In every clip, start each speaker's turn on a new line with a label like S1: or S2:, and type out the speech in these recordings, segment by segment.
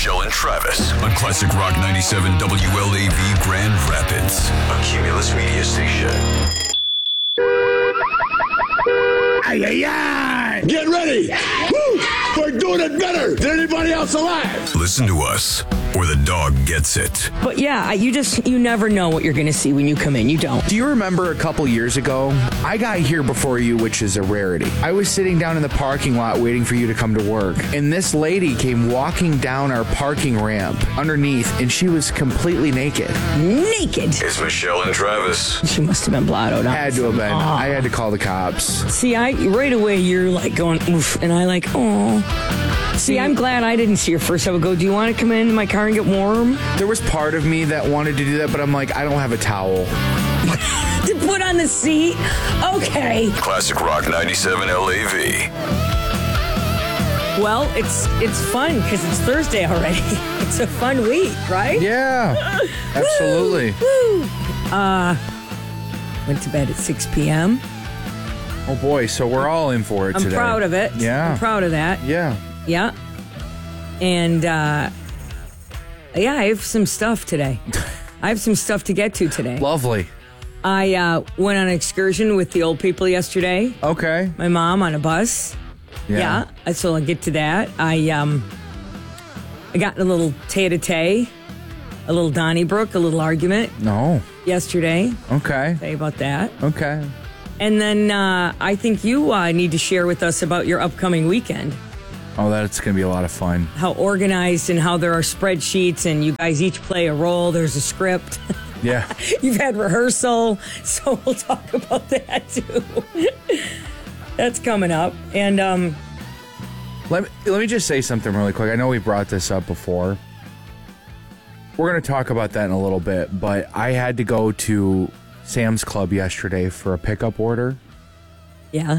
S1: Michelle and Travis on Classic Rock 97 WLAV Grand Rapids, a Cumulus media station.
S2: Ay, ay, ay. Get ready. Woo. We're doing it better than anybody else alive.
S1: Listen to us, or the dog gets it.
S3: But yeah, you never know what you're going to see when you come in. You don't.
S4: Do you remember a couple years ago? I got here before you, which is a rarity. I was sitting down in the parking lot waiting for you to come to work, and this lady came walking down our parking ramp underneath, and she was completely naked.
S3: Naked.
S1: It's Michelle and Travis.
S3: She must have been blottoed out.
S4: Had to have been. I had to call the cops.
S3: See, right away you're like going, oof, and I like, oh. See, I'm glad I didn't see her first. I would go, do you want to come in my car and get warm?
S4: There was part of me that wanted to do that, but I'm like, I don't have a towel.
S3: To put on the seat? Okay.
S1: Classic Rock 97 LAV.
S3: Well, it's fun because it's Thursday already. It's a fun week, right?
S4: Yeah, absolutely.
S3: Woo. Went to bed at 6 p.m.
S4: Oh, boy, so we're all in for it today.
S3: I'm proud of it.
S4: Yeah.
S3: I'm proud of that.
S4: Yeah.
S3: Yeah. And, yeah, I have some stuff today. I have some stuff to get to today.
S4: Lovely.
S3: I went on an excursion with the old people yesterday.
S4: Okay.
S3: My mom on a bus.
S4: Yeah.
S3: So I'll get to that. I got in a little tete-a-tete, a little Donnybrook, a little argument.
S4: No.
S3: Yesterday.
S4: Okay.
S3: Say about that.
S4: Okay.
S3: And then I think you need to share with us about your upcoming weekend.
S4: Oh, that's going to be a lot of fun.
S3: How organized and how there are spreadsheets and you guys each play a role. There's a script.
S4: Yeah.
S3: You've had rehearsal, so we'll talk about that too. That's coming up. And
S4: let me just say something really quick. I know we brought this up before. We're going to talk about that in a little bit, but I had to go to Sam's Club yesterday for a pickup order.
S3: yeah.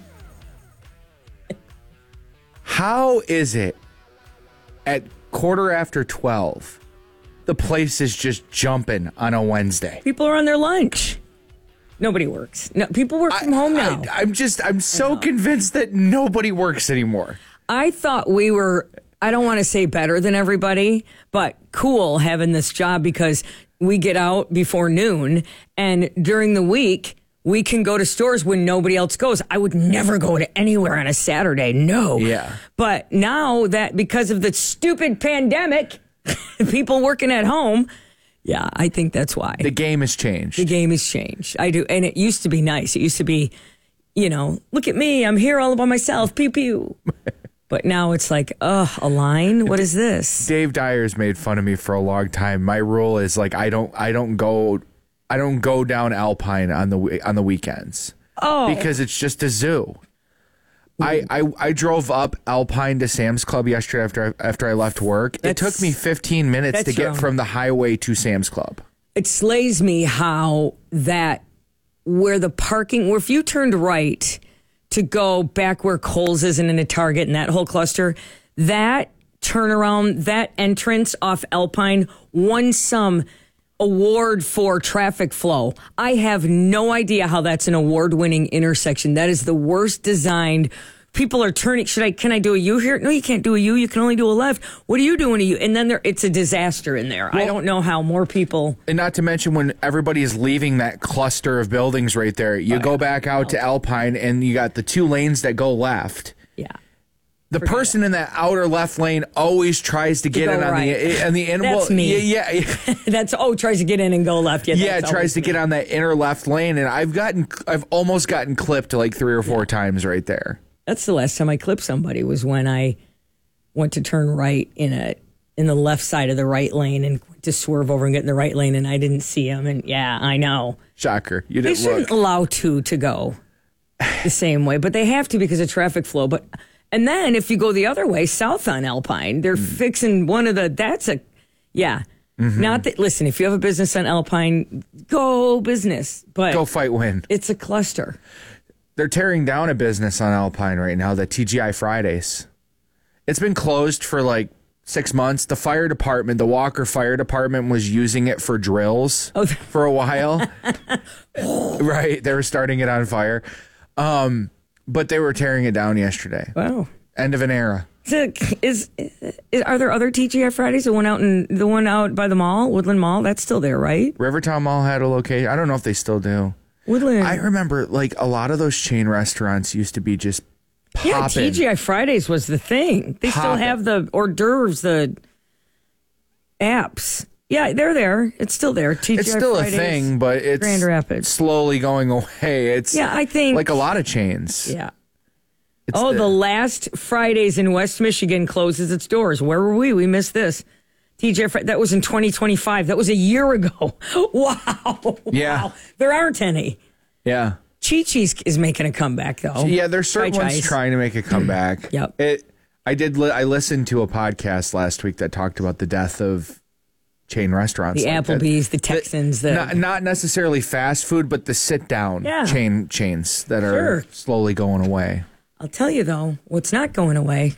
S4: How is it at 12:15, the place is just jumping on a Wednesday?
S3: People are on their lunch. Nobody works. No, people work from home now.
S4: I'm so convinced that nobody works anymore.
S3: I thought we were, I don't want to say better than everybody, but cool having this job because we get out before noon and during the week, we can go to stores when nobody else goes. I would never go to anywhere on a Saturday. No.
S4: Yeah.
S3: But now that because of the stupid pandemic, people working at home, yeah, I think that's why.
S4: The game has changed.
S3: The game has changed. I do. And it used to be nice. It used to be, look at me. I'm here all by myself. Pew, pew. But now it's like, a line? What is this?
S4: Dave Dyer's made fun of me for a long time. My rule is like I don't go down Alpine on the weekends.
S3: Oh.
S4: Because it's just a zoo. I drove up Alpine to Sam's Club yesterday after I left work. It took me 15 minutes to get from the highway to Sam's Club.
S3: It slays me how that where if you turned right to go back where Kohl's is and in a Target and that whole cluster, that turnaround, that entrance off Alpine won some award for traffic flow. I have no idea how that's an award-winning intersection. That is the worst designed. People are turning. Can I do a U here? No, you can't do a U. You can only do a left. What are you doing a U? And then it's a disaster in there. I don't know how more people.
S4: And not to mention when everybody is leaving that cluster of buildings right there, you go back out to Alpine and you got the two lanes that go left.
S3: Yeah.
S4: The person in that outer left lane always tries to get in on the end.
S3: That's me.
S4: Yeah.
S3: That's tries to get in and go left.
S4: Yeah, tries to get on that inner left lane, and I've almost gotten clipped like 3 or 4 times right there.
S3: That's the last time I clipped somebody was when I went to turn right in the left side of the right lane and to swerve over and get in the right lane, and I didn't see him. And yeah, I know.
S4: Shocker. You didn't
S3: They shouldn't allow two to go the same way, but they have to because of traffic flow. And then if you go the other way, south on Alpine, they're fixing not that, listen, if you have a business on Alpine, go business. But
S4: go fight win.
S3: It's a cluster.
S4: They're tearing down a business on Alpine right now, the TGI Fridays. It's been closed for like 6 months. The fire department, the Walker Fire Department was using it for drills for a while. Right. They were starting it on fire. But they were tearing it down yesterday.
S3: Wow.
S4: End of an era.
S3: Are there other TGI Fridays? The one out by the mall, Woodland Mall, that's still there, right?
S4: Rivertown Mall had a location. I don't know if they still do.
S3: Woodland.
S4: I remember like a lot of those chain restaurants used to be just popping.
S3: Yeah, TGI Fridays was the thing. They still have the hors d'oeuvres, the apps. Yeah, they're there. It's still there. TGI
S4: it's still
S3: Fridays,
S4: a thing, but it's
S3: Grand Rapids.
S4: slowly going away. It's
S3: I think
S4: like a lot of chains.
S3: Yeah. The last Fridays in West Michigan closes its doors. Where were we? We missed this. TGI that was in 2025. That was a year ago. Wow.
S4: Yeah.
S3: Wow. There aren't any.
S4: Yeah.
S3: Chi-Chi's is making a comeback, though.
S4: Yeah, there's certain ones
S3: Chi-Chi's
S4: trying to make a comeback.
S3: Yep.
S4: I listened to a podcast last week that talked about the death of chain restaurants.
S3: The
S4: like
S3: Applebee's, the Texans.
S4: Not necessarily fast food, but the sit-down chains that are slowly going away.
S3: I'll tell you, though, what's not going away.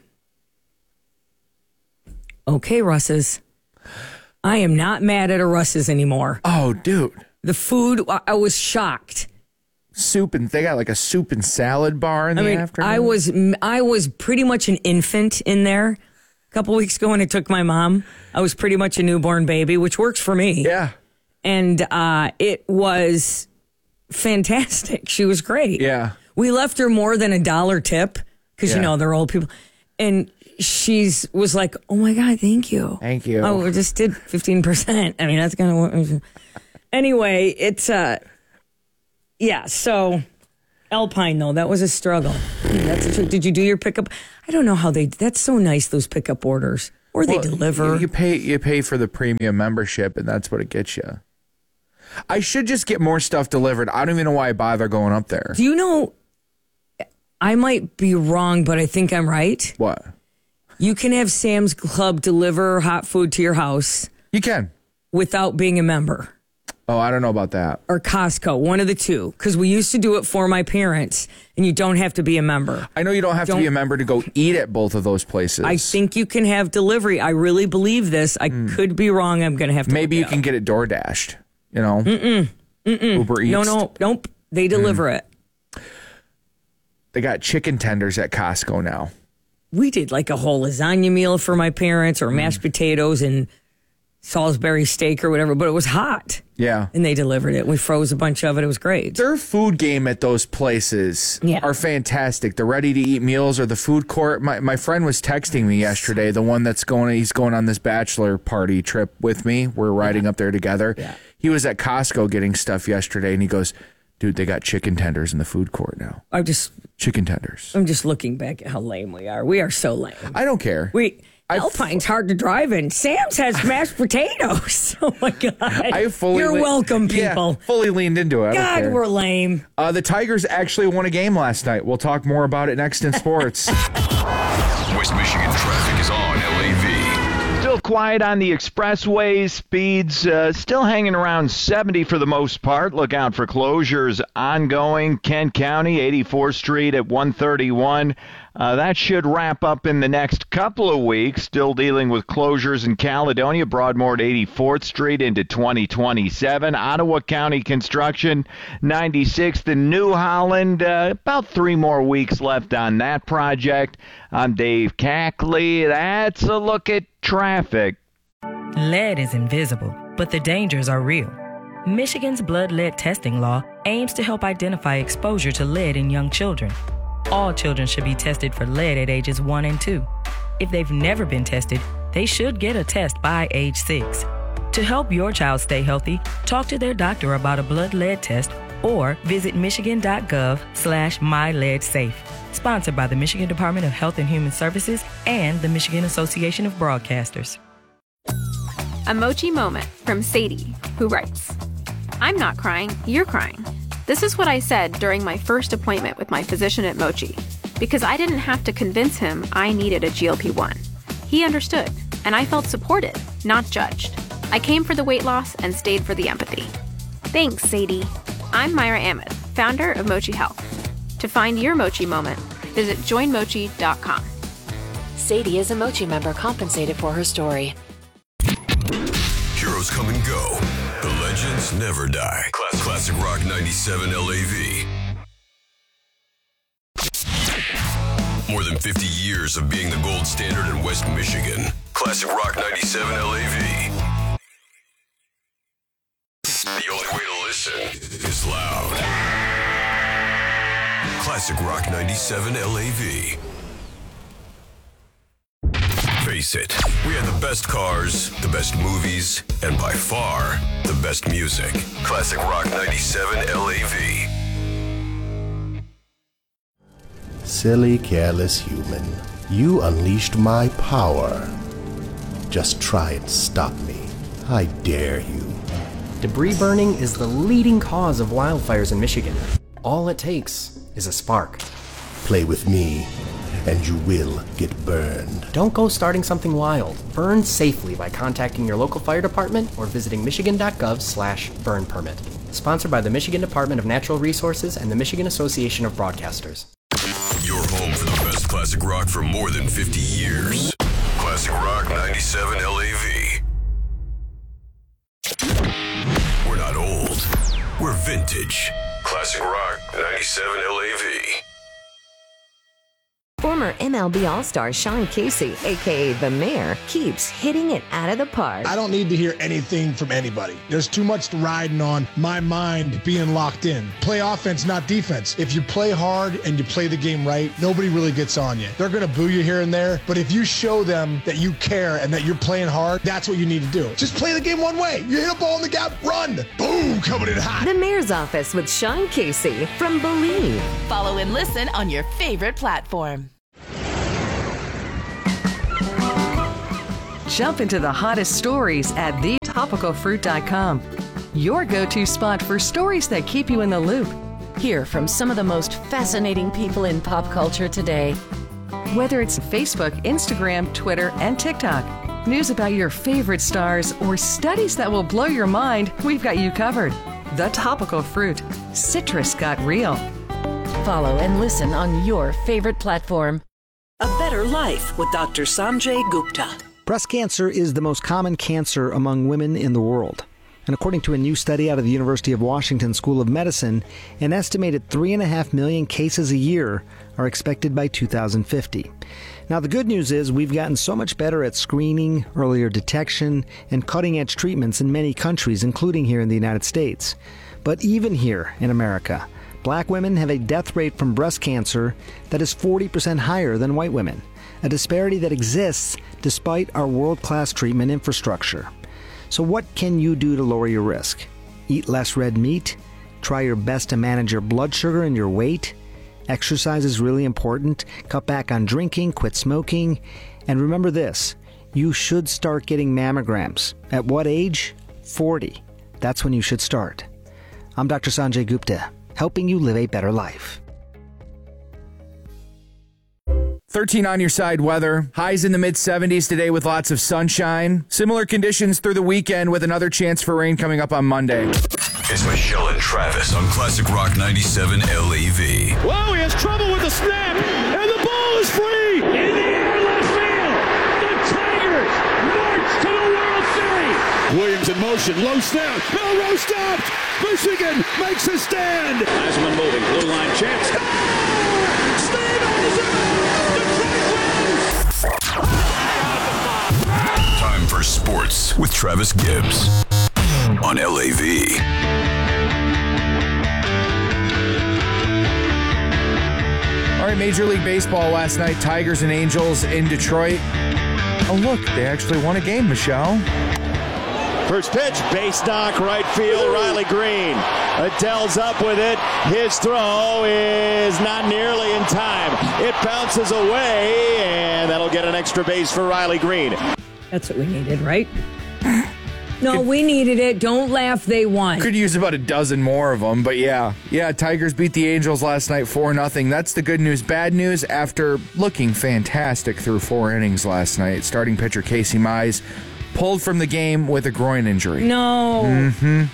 S3: Okay, Russ's. I am not mad at a Russ's anymore.
S4: Oh, dude.
S3: The food, I was shocked.
S4: They got like a soup and salad bar in the afternoon.
S3: I was pretty much an infant in there a couple weeks ago when I took my mom. I was pretty much a newborn baby, which works for me.
S4: Yeah.
S3: And it was fantastic. She was great.
S4: Yeah.
S3: We left her more than $1 tip because, they're old people. And was like, oh, my God, thank you.
S4: Thank you.
S3: Oh, we just did 15%. I mean, that's kind of what... Anyway, it's... so Alpine, though, that was a struggle. Did you do your pickup? I don't know how that's so nice, those pickup orders. Or they deliver.
S4: You pay for the premium membership, and that's what it gets you. I should just get more stuff delivered. I don't even know why I bother going up there.
S3: Do you know... I might be wrong, but I think I'm right.
S4: What?
S3: You can have Sam's Club deliver hot food to your house.
S4: You can.
S3: Without being a member.
S4: Oh, I don't know about that.
S3: Or Costco, one of the two. Because we used to do it for my parents, and you don't have to be a member.
S4: I know you don't have to be a member to go eat at both of those places.
S3: I think you can have delivery. I really believe this. I could be wrong. I'm going to have to.
S4: Maybe you can get it DoorDashed, Uber Eats.
S3: Nope. They deliver it.
S4: They got chicken tenders at Costco now.
S3: We did like a whole lasagna meal for my parents or mashed potatoes and Salisbury steak or whatever, but it was hot.
S4: Yeah.
S3: And they delivered it. We froze a bunch of it. It was great.
S4: Their food game at those places are fantastic. The ready-to-eat meals or the food court. My friend was texting me yesterday, the one he's going on this bachelor party trip with me. We're riding up there together. Yeah. He was at Costco getting stuff yesterday, and he goes, dude, they got chicken tenders in the food court now. Chicken tenders.
S3: I'm just looking back at how lame we are. We are so lame.
S4: I don't care.
S3: Alpine's hard to drive in. Sam's has mashed potatoes. Oh, my God. You're welcome, people.
S4: Yeah, fully leaned into it.
S3: God, we're lame.
S4: The Tigers actually won a game last night. We'll talk more about it next in sports.
S1: West Michigan traffic is on LAV.
S5: Still quiet on the expressways. Speeds still hanging around 70 for the most part. Look out for closures ongoing. Kent County, 84th Street at 131. That should wrap up in the next couple of weeks. Still dealing with closures in Caledonia, Broadmoor at 84th Street into 2027. Ottawa County construction, 96th in New Holland. About 3 more weeks left on that project. I'm Dave Cackley. That's a look at traffic.
S6: Lead is invisible, but the dangers are real. Michigan's blood lead testing law aims to help identify exposure to lead in young children. All children should be tested for lead at ages 1 and 2. If they've never been tested, they should get a test by age 6. To help your child stay healthy, talk to their doctor about a blood lead test or visit michigan.gov/myleadsafe. Sponsored by the Michigan Department of Health and Human Services and the Michigan Association of Broadcasters.
S7: A Mochi moment from Sadie, who writes, I'm not crying, you're crying. This is what I said during my first appointment with my physician at Mochi, because I didn't have to convince him I needed a GLP-1. He understood, and I felt supported, not judged. I came for the weight loss and stayed for the empathy. Thanks, Sadie. I'm Myra Ahmed, founder of Mochi Health. To find your Mochi moment, visit joinmochi.com.
S8: Sadie is a Mochi member compensated for her story.
S1: Heroes come and go. The legends never die. Classic Rock 97 LAV. More than 50 years of being the gold standard in West Michigan. Classic Rock 97 LAV. The only way to listen is loud. Classic Rock 97 LAV. Face it, we had the best cars, the best movies, and by far, the best music. Classic Rock 97 LAV.
S9: Silly, careless human. You unleashed my power. Just try and stop me. I dare you.
S10: Debris burning is the leading cause of wildfires in Michigan. All it takes is a spark.
S9: Play with me, and you will get burned.
S10: Don't go starting something wild. Burn safely by contacting your local fire department or visiting michigan.gov/burn permit. Sponsored by the Michigan Department of Natural Resources and the Michigan Association of Broadcasters.
S1: Your home for the best classic rock for more than 50 years. Classic Rock 97 LAV. We're not old. We're vintage. Classic Rock 97 LAV.
S11: Former MLB All-Star Sean Casey, a.k.a. The Mayor, keeps hitting it out of the park.
S12: I don't need to hear anything from anybody. There's too much riding on my mind being locked in. Play offense, not defense. If you play hard and you play the game right, nobody really gets on you. They're going to boo you here and there, but if you show them that you care and that you're playing hard, that's what you need to do. Just play the game one way. You hit a ball in the gap, run. Boom, coming in hot.
S11: The Mayor's Office with Sean Casey from Believe.
S13: Follow and listen on your favorite platform.
S14: Jump into the hottest stories at thetopicalfruit.com. Your go-to spot for stories that keep you in the loop.
S8: Hear from some of the most fascinating people in pop culture today.
S14: Whether it's Facebook, Instagram, Twitter, and TikTok, news about your favorite stars, or studies that will blow your mind, we've got you covered. The Topical Fruit. Citrus got real.
S8: Follow and listen on your favorite platform.
S15: A Better Life with Dr. Sanjay Gupta.
S16: Breast cancer is the most common cancer among women in the world. And according to a new study out of the University of Washington School of Medicine, an estimated 3.5 million cases a year are expected by 2050. Now, the good news is we've gotten so much better at screening, earlier detection, and cutting-edge treatments in many countries, including here in the United States. But even here in America, Black women have a death rate from breast cancer that is 40% higher than white women, a disparity that exists despite our world-class treatment infrastructure. So what can you do to lower your risk? Eat less red meat? Try your best to manage your blood sugar and your weight? Exercise is really important. Cut back on drinking, quit smoking. And remember this, you should start getting mammograms. At what age? 40. That's when you should start. I'm Dr. Sanjay Gupta, helping you live a better life.
S4: 13 on your side weather. Highs in the mid-70s today with lots of sunshine. Similar conditions through the weekend with another chance for rain coming up on Monday.
S1: It's Michelle and Travis on Classic Rock 97 LAV.
S2: Whoa, he has trouble with the snap, and the ball is free! In the air, left field! The Tigers march to the World Series! Williams in motion, low snap, Melrose stopped! Michigan makes a stand!
S17: Heisman moving, blue line chance.
S1: Time for sports with Travis Gibbs on LAV.
S4: All right, Major League Baseball last night, Tigers and Angels in Detroit. Oh, look, they actually won a game, Michelle.
S18: First pitch, base knock, right field, Riley Green. Adell's up with it. His throw is not nearly in time. It bounces away, and that'll get an extra base for Riley Green.
S3: That's what we needed, right? No, we needed it. Don't laugh. They won.
S4: Could use about a dozen more of them, but yeah. Tigers beat the Angels last night 4-0. That's the good news. Bad news, after looking fantastic through 4 innings last night, starting pitcher Casey Mize pulled from the game with a groin injury.
S3: No.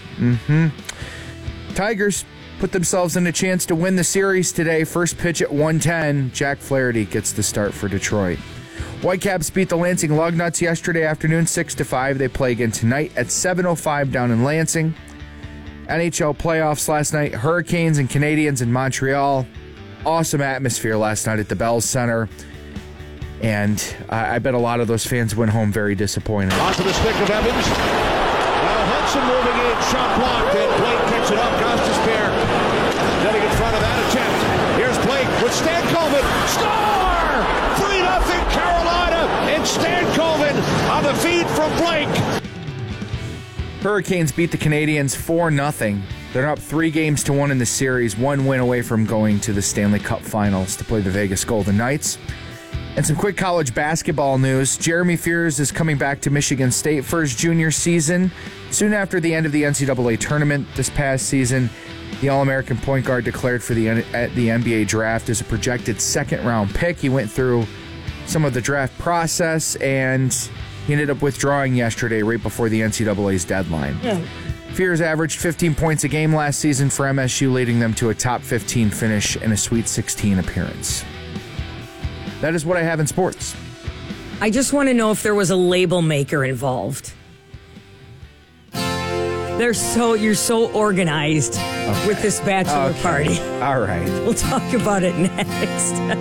S4: Tigers put themselves in a chance to win the series today. First pitch at 1:10. Jack Flaherty gets the start for Detroit. Whitecaps beat the Lansing Lugnuts yesterday afternoon 6-5. They play again tonight at 7:05 down in Lansing. NHL playoffs last night. Hurricanes and Canadiens in Montreal. awesome atmosphere last night at the Bell Center. And I bet a lot of those fans went home very disappointed.
S17: Onto the stick of Evans. Hudson moving in, shot blocked, and Blake picks it up. Gostisbehere getting in front of that attempt. Here's Blake with Stankoven. Score! 3-0 Carolina, and Stankoven on the feed from Blake.
S4: Hurricanes beat the Canadiens 4-0. They're up 3-1 in the series, one win away from going to the Stanley Cup Finals to play the Vegas Golden Knights. And some quick college basketball news. Jeremy Fears is coming back to Michigan State for his junior season. Soon after the end of the NCAA tournament this past season, the All-American point guard declared for the NBA draft as a projected second-round pick. He went through some of the draft process, and he ended up withdrawing yesterday right before the NCAA's deadline. Yeah. Fears averaged 15 points a game last season for MSU, leading them to a top 15 finish and a Sweet 16 appearance. That is what I have in sports.
S3: I just want to know if there was a label maker involved. You're so organized with this bachelor party.
S4: All right.
S3: We'll talk about it next.